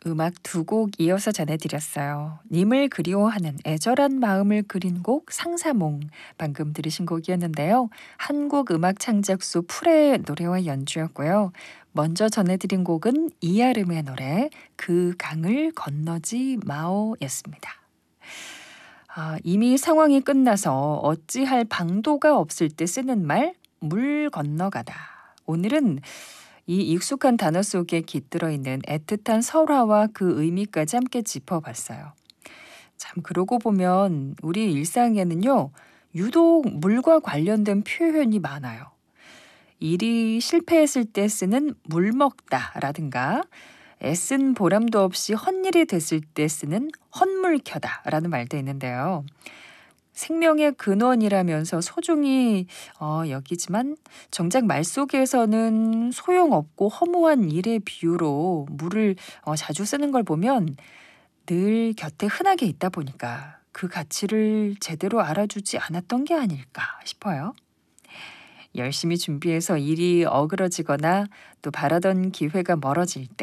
음악 두 곡 이어서 전해드렸어요. 님을 그리워하는 애절한 마음을 그린 곡 상사몽, 방금 들으신 곡이었는데요. 한국 음악 창작소 풀의 노래와 연주였고요. 먼저 전해드린 곡은 이아름의 노래 그 강을 건너지 마오였습니다. 이미 상황이 끝나서 어찌할 방도가 없을 때 쓰는 말, 물 건너가다. 오늘은 이 익숙한 단어 속에 깃들어 있는 애틋한 설화와 그 의미까지 함께 짚어봤어요. 참 그러고 보면 우리 일상에는요, 유독 물과 관련된 표현이 많아요. 일이 실패했을 때 쓰는 물 먹다라든가 애쓴 보람도 없이 헛일이 됐을 때 쓰는 헛물켜다라는 말도 있는데요. 생명의 근원이라면서 소중히 여기지만 정작 말 속에서는 소용없고 허무한 일의 비유로 물을 자주 쓰는 걸 보면 늘 곁에 흔하게 있다 보니까 그 가치를 제대로 알아주지 않았던 게 아닐까 싶어요. 열심히 준비해서 일이 어그러지거나 또 바라던 기회가 멀어질 때